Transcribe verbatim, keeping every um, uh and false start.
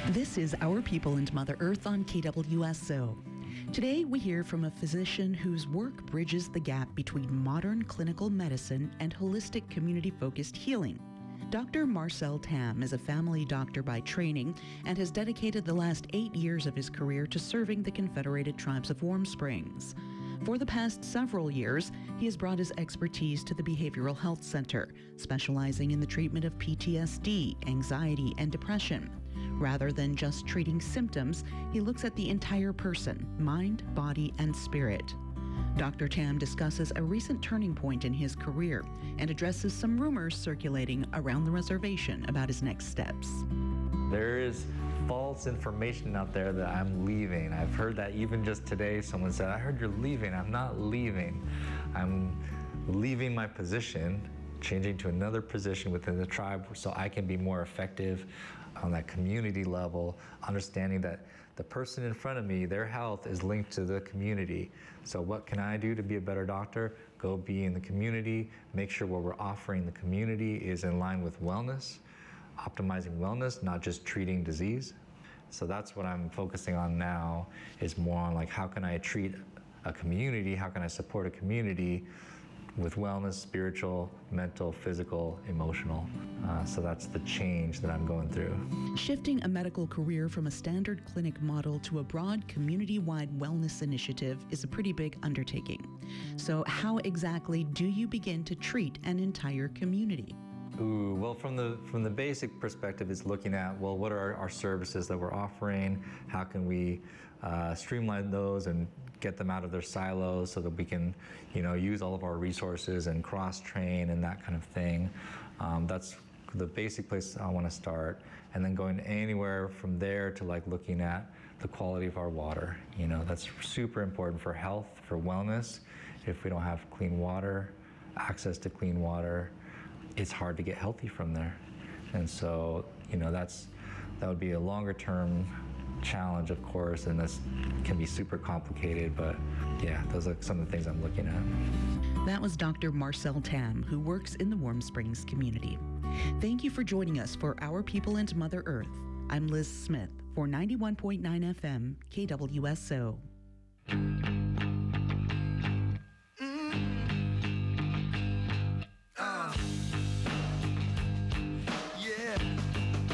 This is Our People and Mother Earth on K W S O. Today, we hear from a physician whose work bridges the gap between modern clinical medicine and holistic community-focused healing. Doctor Marcel Tam is a family doctor by training and has dedicated the last eight years of his career to serving the Confederated Tribes of Warm Springs. For the past several years, he has brought his expertise to the Behavioral Health Center, specializing in the treatment of P T S D, anxiety, and depression. Rather than just treating symptoms, he looks at the entire person, mind, body, and spirit. Doctor Tam discusses a recent turning point in his career and addresses some rumors circulating around the reservation about his next steps. There is false information out there that I'm leaving. I've heard that even just today. Someone said, I heard you're leaving. I'm not leaving. I'm leaving my position, changing to another position within the tribe so I can be more effective on that community level, understanding that the person in front of me, their health is linked to the community. So what can I do to be a better doctor? Go be in the community, make sure what we're offering the community is in line with wellness, optimizing wellness, not just treating disease. So that's what I'm focusing on now, is more on like, how can I treat a community? How can I support a community with wellness, spiritual, mental, physical, emotional. Uh, so that's the change that I'm going through. Shifting a medical career from a standard clinic model to a broad community-wide wellness initiative is a pretty big undertaking. So how exactly do you begin to treat an entire community? Ooh, well, from the from the basic perspective, it's looking at, well, what are our, our services that we're offering? How can we uh, streamline those and get them out of their silos so that we can, you know, use all of our resources and cross-train and that kind of thing. Um, that's the basic place I want to start, and then going anywhere from there to like looking at the quality of our water. You know, that's super important for health, for wellness. If we don't have clean water, access to clean water, it's hard to get healthy from there. And so, you know, that's that would be a longer term challenge, of course, and this can be super complicated, but yeah, those are some of the things I'm looking at. That was Doctor Marcel Tam, who works in the Warm Springs community. Thank you for joining us for Our People and Mother Earth. I'm Liz Smith for ninety-one point nine F M K W S O.